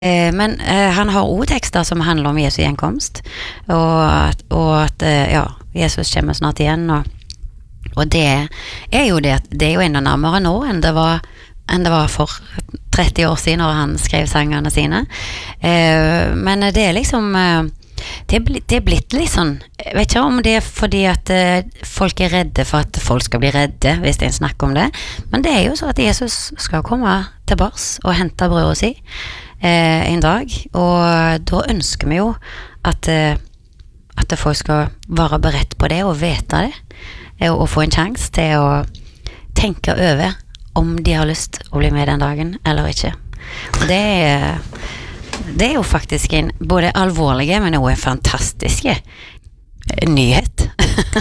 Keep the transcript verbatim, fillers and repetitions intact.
Eh, men eh, han har også tekster som handler om Jesu gjenkomst, og at, og at eh, ja, Jesus kommer snart igjen, og, og det er jo det, det er jo enda nærmere nå enn det var, enn det var for tretti år siden når han skrev sangene sine. Eh, men det er liksom eh, det, er blitt, det er blitt litt sånn, jeg vet ikke om det er fordi at eh, folk er redde for at folk skal bli redde hvis det er en snakk om det, men det er jo så at Jesus skal komme tilbake og hente brødet si eh, en dag, og da ønsker vi jo at, eh, at folk skal være beredt på det og vite det, eh, og få en chans til å tenke over om de har lyst å bli med den dagen eller ikke. Og det er Det er jo faktisk en både alvorlige, men også en fantastisk nyhet.